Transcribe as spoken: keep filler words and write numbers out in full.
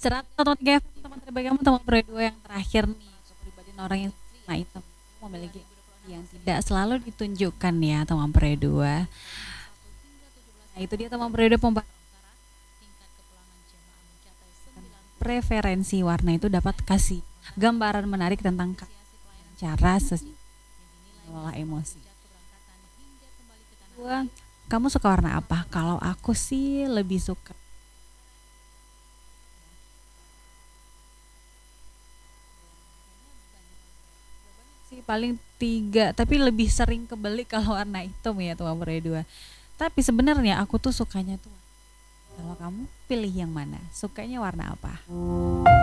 Istirahat atau tiga teman terbaik kamu teman berdua yang terakhir nih kepribadian orang yang nah itu memiliki yang tidak selalu ditunjukkan ya teman berdua. Nah itu dia teman berdua pembahasan preferensi warna itu dapat kasih gambaran menarik tentang cara sesi mengelola emosi. Dua, kamu suka warna apa? Kalau aku sih lebih suka sih paling tiga, tapi lebih sering kebeli kalau warna hitam ya tuh berdua. Tapi sebenarnya aku tuh sukanya tuh kalau kamu pilih yang mana? Sukanya warna apa?